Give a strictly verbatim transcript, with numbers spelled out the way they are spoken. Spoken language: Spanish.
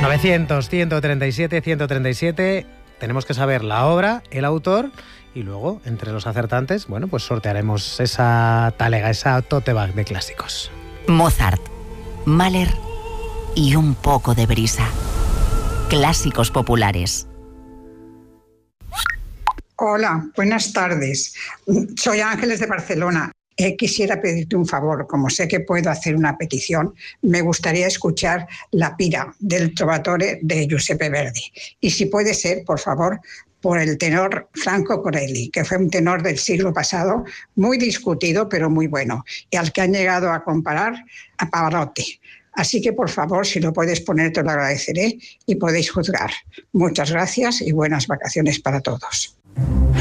novecientos, ciento treinta y siete, ciento treinta y siete. Tenemos que saber la obra, el autor y luego, entre los acertantes, bueno, pues sortearemos esa talega, esa tote bag de clásicos. Mozart, Mahler y un poco de brisa. Clásicos populares. Hola, buenas tardes. Soy Ángeles de Barcelona. Eh, quisiera pedirte un favor, como sé que puedo hacer una petición, me gustaría escuchar La Pira del Trovatore de Giuseppe Verdi. Y si puede ser, por favor, por el tenor Franco Corelli, que fue un tenor del siglo pasado, muy discutido, pero muy bueno, y al que han llegado a comparar a Pavarotti. Así que, por favor, si lo puedes poner, te lo agradeceré y podéis juzgar. Muchas gracias y buenas vacaciones para todos.